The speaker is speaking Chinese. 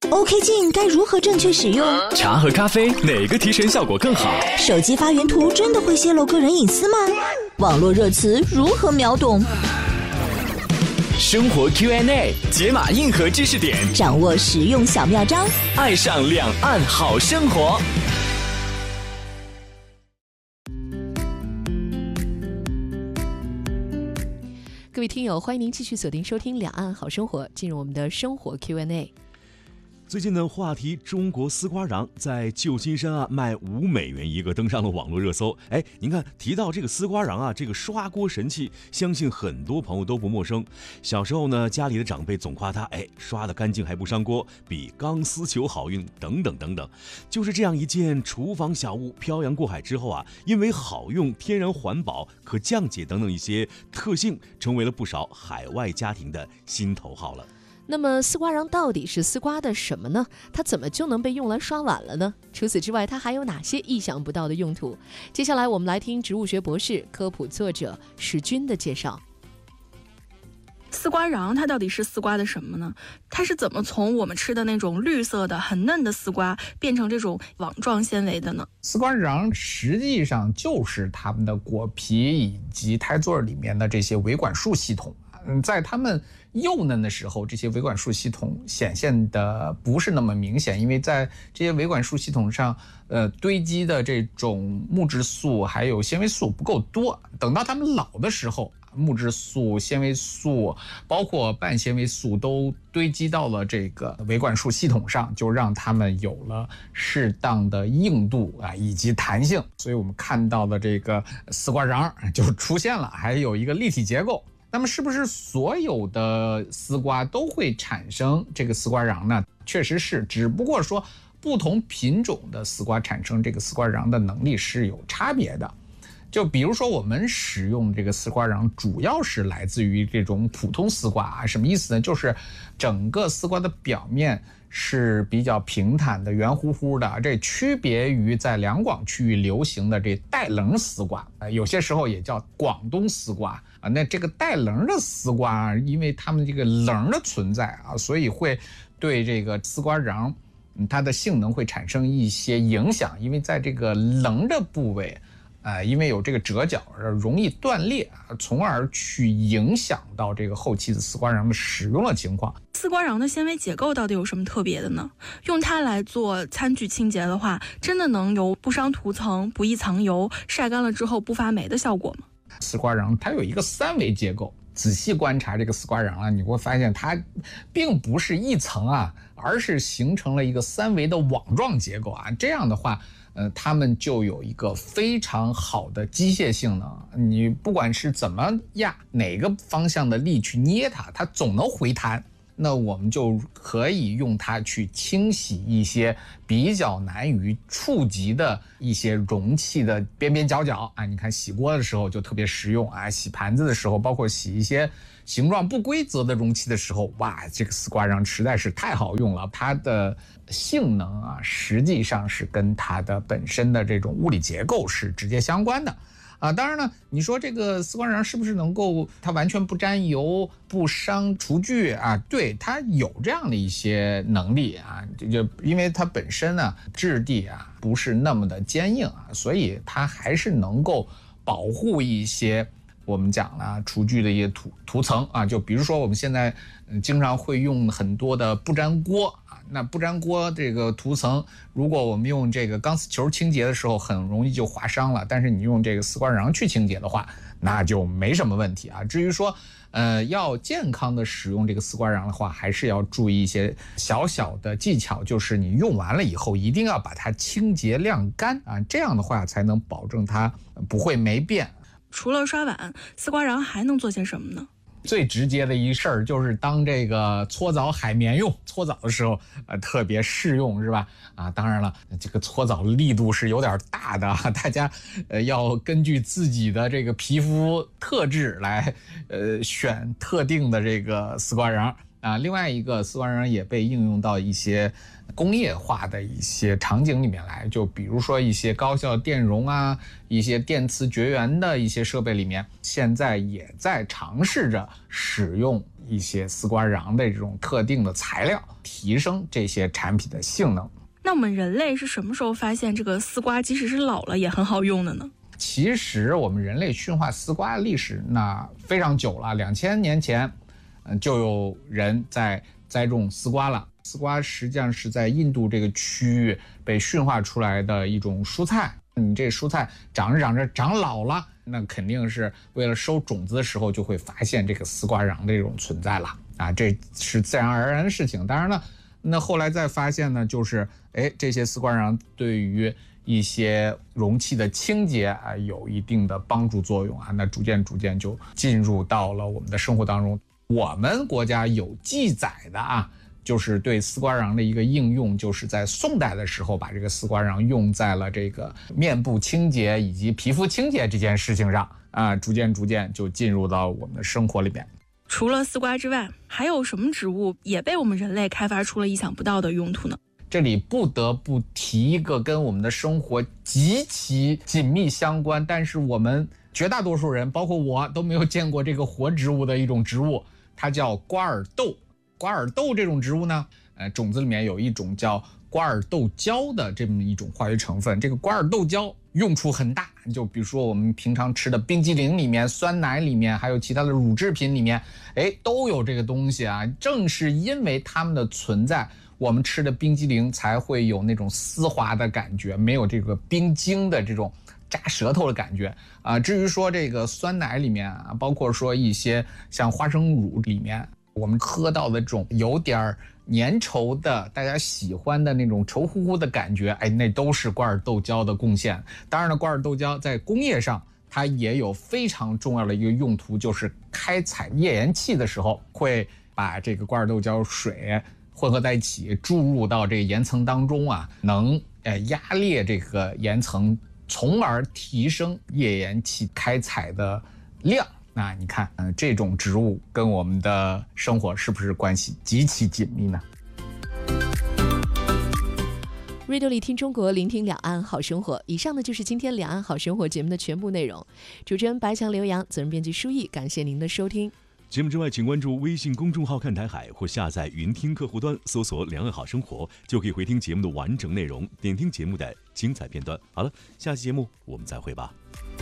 OK 镜该如何正确使用？ 茶和咖啡哪个提神效果更好？ 手机发原图真的会泄露个人隐私吗？网络热词如何秒懂？ 生活 Q&A 解码硬核知识点， 掌握实用小妙招， 爱上两岸好生活。 各位听友，欢迎您继续锁定收听两岸好生活，进入我们的生活 Q&A。 最近的话题中国丝瓜瓤在旧金山卖$5一个，登上了网络热搜。您看提到这个丝瓜瓤这个刷锅神器，相信很多朋友都不陌生。小时候呢，家里的长辈总夸它，刷得干净还不伤锅，比钢丝球好运等等等等。就是这样一件厨房小物漂洋过海之后因为好用、天然环保、可降解等等一些特性，成为了不少海外家庭的心头好了。 那么丝瓜瓤到底是丝瓜的什么呢？它怎么就能被用来刷碗了呢？除此之外，它还有哪些意想不到的用途？接下来我们来听植物学博士、科普作者史军的介绍。 丝瓜瓤它到底是丝瓜的什么呢？它是怎么从我们吃的那种绿色的很嫩的丝瓜变成这种网状纤维的呢？ 丝瓜瓤实际上就是它们的果皮以及胎座里面的这些维管束系统。在它们幼嫩的时候，这些维管束系统显现的不是那么明显，因为在这些维管束系统上堆积的这种木质素还有纤维素不够多。等到它们老的时候，木质素、纤维素包括半纤维素都堆积到了这个维管束系统上，就让它们有了适当的硬度以及弹性。所以我们看到的这个丝瓜瓤就出现了，还有一个立体结构。那么是不是所有的丝瓜都会产生这个丝瓜瓤呢？确实是，只不过说不同品种的丝瓜产生这个丝瓜瓤的能力是有差别的。就比如说我们使用这个丝瓜瓤主要是来自于这种普通丝瓜什么意思呢？就是整个丝瓜的表面是比较平坦的、圆乎乎的，这区别于在两广区域流行的这带棱丝瓜，有些时候也叫广东丝瓜那这个带棱的丝瓜因为它们这个棱的存在所以会对这个丝瓜瓤它的性能会产生一些影响，因为在这个棱的部位因为有这个折角容易断裂从而去影响到这个后期的丝瓜瓤的使用的情况。 丝瓜瓤的纤维结构到底有什么特别的呢？用它来做餐具清洁的话，真的能有不伤涂层、不易藏油、晒干了之后不发霉的效果吗？ 丝瓜瓤它有一个三维结构，仔细观察这个丝瓜瓤你会发现它并不是一层而是形成了一个三维的网状结构这样的话它们就有一个非常好的机械性能，你不管是怎么压哪个方向的力去捏它总能回弹。那我们就可以用它去清洗一些比较难于触及的一些容器的边边角角你看洗锅的时候就特别实用洗盘子的时候，包括洗一些形状不规则的容器的时候，哇，这个丝瓜瓤实在是太好用了。它的性能实际上是跟它的本身的这种物理结构是直接相关的。当然呢，你说这个丝瓜瓤是不是能够它完全不沾油、不伤厨具对，它有这样的一些能力就因为它本身质地不是那么的坚硬所以它还是能够保护一些我们讲了厨具的一些涂层就比如说我们现在经常会用很多的不粘锅那不粘锅这个涂层，如果我们用这个钢丝球清洁的时候很容易就划伤了，但是你用这个丝瓜瓤去清洁的话，那就没什么问题至于说要健康的使用这个丝瓜瓤的话，还是要注意一些小小的技巧，就是你用完了以后一定要把它清洁晾干这样的话才能保证它不会霉变。 除了刷碗，丝瓜瓤还能做些什么呢？ 最直接的一事儿就是当这个搓澡海绵用，搓澡的时候特别适用是吧？当然了，这个搓澡力度是有点大的大家要根据自己的这个皮肤特质来选特定的这个丝瓜瓤另外一个丝瓜瓤也被应用到一些工业化的一些场景里面来，就比如说一些高效电容啊，一些电磁绝缘的一些设备里面，现在也在尝试着使用一些丝瓜瓤的这种特定的材料，提升这些产品的性能。 那我们人类是什么时候发现这个丝瓜即使是老了也很好用的呢？ 其实我们人类驯化丝瓜的历史那非常久了，2000年前就有人在栽种丝瓜了。丝瓜实际上是在印度这个区域被驯化出来的一种蔬菜。你这蔬菜长着长着长老了，那肯定是为了收种子的时候就会发现这个丝瓜瓤的这种存在了啊，这是自然而然的事情。当然了，那后来再发现呢，就是这些丝瓜瓤对于一些容器的清洁啊有一定的帮助作用啊，那逐渐就进入到了我们的生活当中。我们国家有记载的啊，就是对丝瓜瓤的一个应用，就是在宋代的时候把这个丝瓜瓤用在了这个面部清洁以及皮肤清洁这件事情上啊，逐渐就进入到我们的生活里面。 除了丝瓜之外，还有什么植物也被我们人类开发出了意想不到的用途呢？ 这里不得不提一个跟我们的生活极其紧密相关，但是我们绝大多数人包括我都没有见过这个活植物的一种植物，它叫瓜尔豆。瓜尔豆这种植物呢，种子里面有一种叫瓜尔豆胶的这么一种化学成分。这个瓜尔豆胶用处很大，就比如说我们平常吃的冰激凌里面、酸奶里面，还有其他的乳制品里面，都有这个东西啊。正是因为它们的存在，我们吃的冰激凌才会有那种丝滑的感觉，没有这个冰晶的这种扎舌头的感觉啊。至于说这个酸奶里面啊，包括说一些像花生乳里面，我们喝到的这种有点粘稠的大家喜欢的那种稠乎乎的感觉，那都是瓜尔豆胶的贡献。当然了，瓜尔豆胶在工业上它也有非常重要的一个用途，就是开采页岩气的时候会把这个瓜尔豆胶水混合在一起注入到这个岩层当中啊，能压裂这个岩层，从而提升页岩气开采的量。那你看，这种植物跟我们的生活是不是关系极其紧密呢 ？Radio 里听中国，聆听两岸好生活。以上呢就是今天两岸好生活节目的全部内容。主持人白强、刘洋，责任编辑舒毅，感谢您的收听。 节目之外，请关注微信公众号看台海，或下载云听客户端，搜索两岸好生活，就可以回听节目的完整内容，点听节目的精彩片段。好了，下期节目我们再会吧。